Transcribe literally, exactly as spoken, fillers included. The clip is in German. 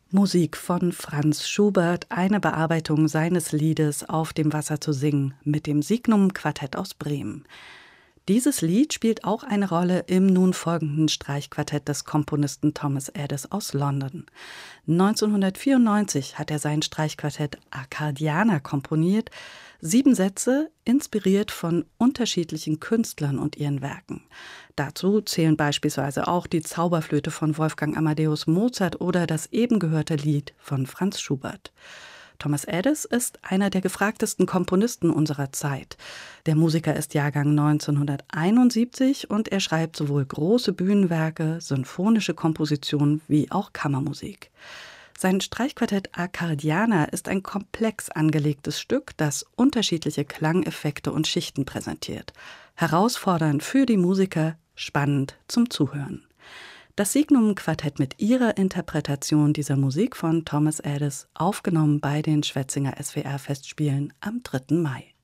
Musik von Franz Schubert, eine Bearbeitung seines Liedes „Auf dem Wasser zu singen“ mit dem Signum Quartett aus Bremen. Dieses Lied spielt auch eine Rolle im nun folgenden Streichquartett des Komponisten Thomas Adès aus London. neunzehnhundertvierundneunzig hat er sein Streichquartett Arcadiana komponiert, sieben Sätze, inspiriert von unterschiedlichen Künstlern und ihren Werken. Dazu zählen beispielsweise auch die Zauberflöte von Wolfgang Amadeus Mozart oder das eben gehörte Lied von Franz Schubert. Thomas Adès ist einer der gefragtesten Komponisten unserer Zeit. Der Musiker ist Jahrgang neunzehnhunderteinundsiebzig und er schreibt sowohl große Bühnenwerke, sinfonische Kompositionen wie auch Kammermusik. Sein Streichquartett Arcadiana ist ein komplex angelegtes Stück, das unterschiedliche Klangeffekte und Schichten präsentiert. Herausfordernd für die Musiker, spannend zum Zuhören. Das Signum-Quartett mit ihrer Interpretation dieser Musik von Thomas Adès, aufgenommen bei den Schwetzinger S W R-Festspielen am dritten Mai.